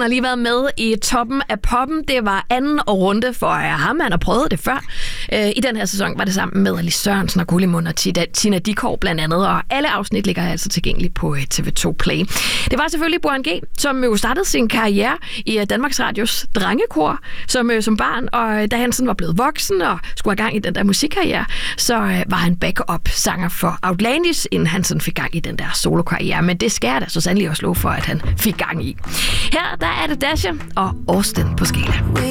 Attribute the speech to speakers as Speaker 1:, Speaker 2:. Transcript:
Speaker 1: har lige været med i Toppen af Poppen. Det var anden runde for ham. Han har prøvet det før. I den her sæson var det sammen med Lis Sørensen og Gullimund og Tina Dickow blandt andet. Og alle afsnit ligger altså tilgængelige på TV2 Play. Det var selvfølgelig Burhan G, som jo startede sin karriere i Danmarks Radios drengekor som barn. Og da han sådan var blevet voksen og skulle have gang i den der musikkarriere, så var han backup-sanger for Outlandish, inden han sådan fik gang i den der solokarriere. Men det skal jeg da så sandelig også lov for, at han fik gang i. Her der er det Dasha og Austin på Skala.